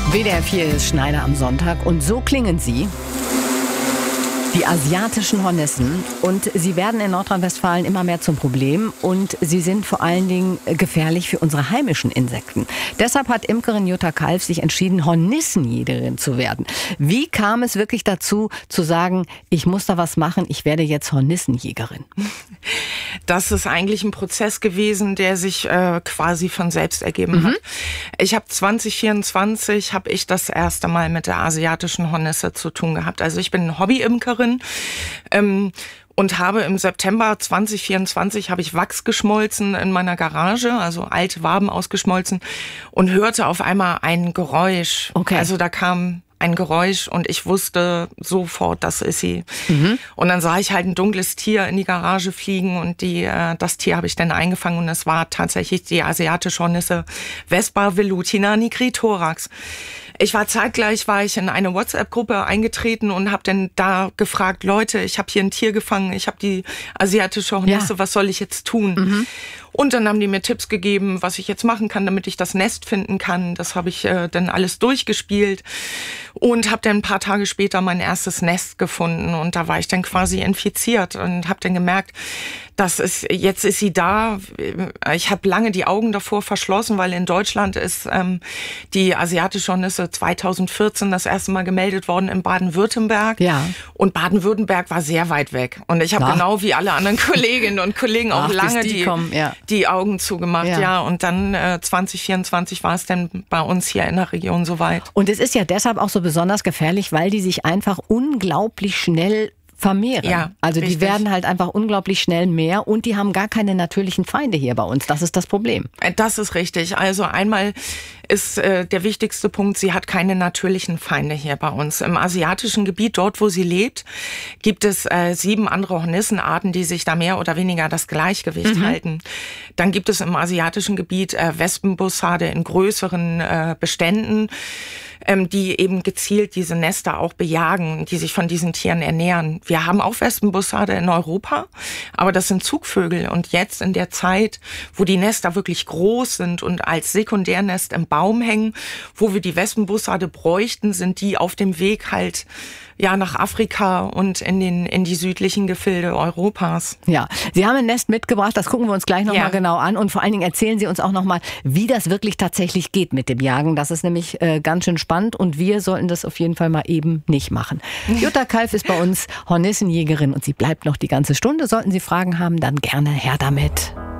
WDR 4 ist Schneider am Sonntag und so klingen sie. Die asiatischen Hornissen, und sie werden in Nordrhein-Westfalen immer mehr zum Problem und sie sind vor allen Dingen gefährlich für unsere heimischen Insekten. Deshalb hat Imkerin Jutta Kalf sich entschieden, Hornissenjägerin zu werden. Wie kam es wirklich dazu, zu sagen, ich muss da was machen, ich werde jetzt Hornissenjägerin? Das ist eigentlich ein Prozess gewesen, der sich quasi von selbst ergeben hat. Ich habe 2024 habe ich das erste Mal mit der asiatischen Hornisse zu tun gehabt. Also ich bin Hobby-Imkerin und habe im September 2024 habe ich Wachs geschmolzen in meiner Garage, also alte Waben ausgeschmolzen und hörte auf einmal ein Geräusch. Okay. Also da kam ein Geräusch und ich wusste sofort, das ist sie. Und dann sah ich halt ein dunkles Tier in die Garage fliegen und das Tier habe ich dann eingefangen und es war tatsächlich die asiatische Hornisse Vespa velutina nigritorax. Zeitgleich war ich in eine WhatsApp-Gruppe eingetreten und habe dann da gefragt, Leute, ich habe hier ein Tier gefangen, ich habe die asiatische Hornisse, was soll ich jetzt tun? Und dann haben die mir Tipps gegeben, was ich jetzt machen kann, damit ich das Nest finden kann. Das habe ich dann alles durchgespielt und habe dann ein paar Tage später mein erstes Nest gefunden. Und da war ich dann quasi infiziert und habe dann gemerkt, jetzt ist sie da. Ich habe lange die Augen davor verschlossen, weil in Deutschland ist die asiatische Hornisse 2014 das erste Mal gemeldet worden in Baden-Württemberg. Ja. Und Baden-Württemberg war sehr weit weg. Und ich habe genau wie alle anderen Kolleginnen und Kollegen auch lange die Augen zugemacht. Ja. Und dann 2024 war es dann bei uns hier in der Region soweit. Und es ist ja deshalb auch so besonders gefährlich, weil die sich einfach unglaublich schnell vermehren. Ja, also richtig. Die werden halt einfach unglaublich schnell mehr und die haben gar keine natürlichen Feinde hier bei uns. Das ist das Problem. Das ist richtig. Also einmal ist der wichtigste Punkt, sie hat keine natürlichen Feinde hier bei uns. Im asiatischen Gebiet, dort wo sie lebt, gibt es 7 andere Hornissenarten, die sich da mehr oder weniger das Gleichgewicht halten. Dann gibt es im asiatischen Gebiet Wespenbussarde in größeren Beständen, die eben gezielt diese Nester auch bejagen, die sich von diesen Tieren ernähren. Wir haben auch Wespenbussarde in Europa, aber das sind Zugvögel. Und jetzt in der Zeit, wo die Nester wirklich groß sind und als Sekundärnest im Baum hängen, wo wir die Wespenbussarde bräuchten, sind die auf dem Weg halt nach Afrika und in die südlichen Gefilde Europas. Ja, Sie haben ein Nest mitgebracht, das gucken wir uns gleich nochmal genau an. Und vor allen Dingen erzählen Sie uns auch nochmal, wie das wirklich tatsächlich geht mit dem Jagen. Das ist nämlich ganz schön spannend und wir sollten das auf jeden Fall mal eben nicht machen. Jutta Kalf ist bei uns Hornissenjägerin und sie bleibt noch die ganze Stunde. Sollten Sie Fragen haben, dann gerne her damit.